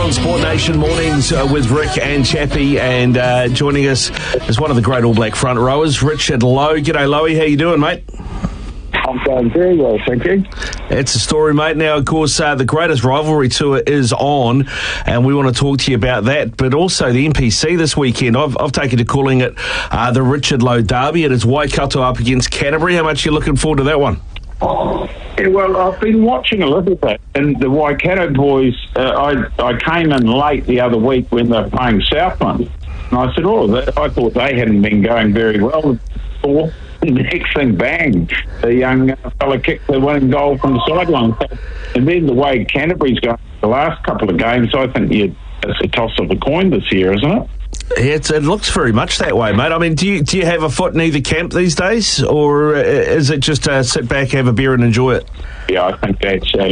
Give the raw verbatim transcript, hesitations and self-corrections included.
on Sport Nation Mornings uh, with Rick and Chappie, and uh, joining us is one of the great All Black front rowers, Richard Loe. G'day, Loey. How you doing, mate? I'm going very well, thank you. It's a story, mate. Now, of course, uh, the greatest rivalry tour is on, and we want to talk to you about that, but also the N P C this weekend. I've, I've taken to calling it uh, the Richard Loe Derby, and it's Waikato up against Canterbury. How much are you looking forward to that one? Yeah, well, I've been watching a little bit, and the Waikato boys, uh, I, I came in late the other week when they were playing Southland, and I said, oh, that, I thought they hadn't been going very well before. Next thing, bang, the young fella kicked the winning goal from the sideline. And then the way Canterbury's going the last couple of games, I think you, it's a toss of a coin this year, isn't it? It's, it looks very much that way, mate. I mean, do you do you have a foot in either camp these days, or is it just uh, sit back, have a beer and enjoy it? Yeah, I think that's uh,